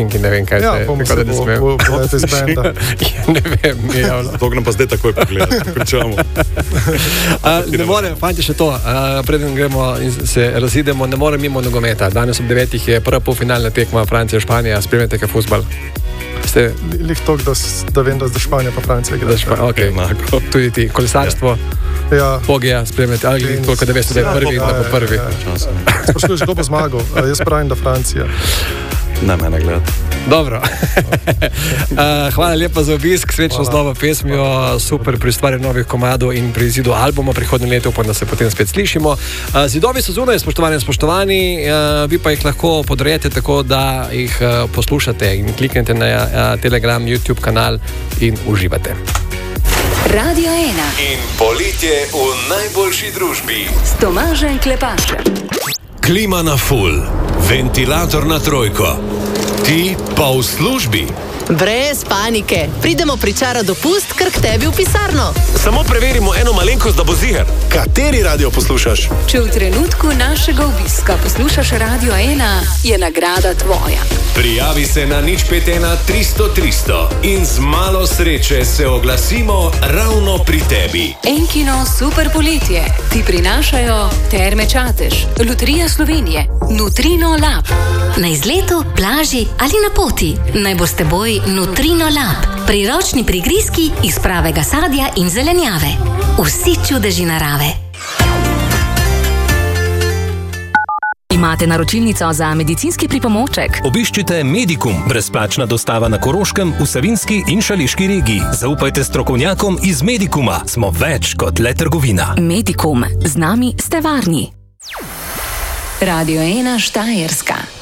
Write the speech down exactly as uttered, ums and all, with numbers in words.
mašinki, ne vem, kaj Ja, se bomo tako se da ne bo, smem. bo, bo iz benda. Ja, ne vem, mi javno. To nam pa zdaj takoj pogledati, pričamo. Uh, ne morem, fanti, še to, uh, preden gremo in se razidemo, ne morem mimo nogometa. Danes ob devetih je prva polfinalna tekma Francija-Španija, spremljate kaj fuzbal? Ste... Lih tok, da, da vem, da zdaj Španija pa Francija igra. Špa... Okay. Tudi ti, kolesarstvo, ja. Pogija, spremljate, ali koliko da veste, da je prvi, da bo prvi. Ja, ja, ja. Sprašuješ, kdo bo zmagal? Jaz pravim, da Francija. Ne, mene gledati. Dobro. uh, hvala lepa za obisk, srečno z novo pesmijo, super pri ustvarjanju novih komadov in pri izidu albuma prihodnje leto, upam, da se potem spet slišimo. Uh, zidovi so zunaj, spoštovani in spoštovani, uh, vi pa jih lahko podrejete tako, da jih uh, poslušate in kliknete na uh, Telegram, YouTube kanal in uživate. Radio ena in poletje v najboljši družbi s Tomažem Klepačem. Klima na full, ventilator na trojko, ti pa v službi. Brez panike, pridemo pričara dopust, kar k tebi v pisarno. Samo preverimo eno malenkost, da bo ziher. Kateri radio poslušaš? Če v trenutku našega obiska poslušaš Radio ena, je nagrada tvoja. Prijavi se na nič pet ena tristo tristo in z malo sreče se oglasimo ravno pri tebi. Enkino super poletje ti prinašajo Terme Čatež, Loterija Slovenije, Nutrino Lab. Na izletu, plaži ali na poti, naj bo s teboj Nutrino Lab. Priročni prigrizki iz pravega sadja in zelenjave. Vsi čudeži narave. Imate naročilnico za medicinski pripomoček? Obiščite Medikum, brezplačna dostava na Koroškem, v Savinjski in Šaleški regiji. Zaupajte strokovnjakom iz Medikuma. Smo več kot le trgovina. Medikum. Z nami ste varni. Radio ena Štajerska.